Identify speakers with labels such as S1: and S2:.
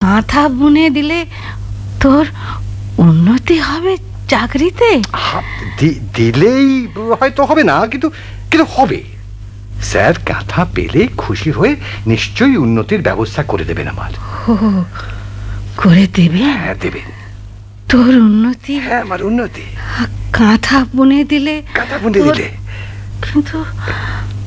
S1: কাঁথা বুনে দিলে তোর উন্নতি হবে চাকরিতে?
S2: দিলেই হয়তো হবে না, কিন্তু কিন্তু হবে। স্যার কাঁথা পেলে খুশি হয়ে নিশ্চয়ই উন্নতির ব্যবস্থা করে দেবেন আমার।
S1: ও, করে দেবে?
S2: হ্যাঁ দেবেন।
S1: তোর উন্নতি?
S2: হ্যাঁ, আমার উন্নতি।
S1: কাঁথা বুনে দিলে?
S2: কাঁথা বুনে দিলে।
S1: কিন্তু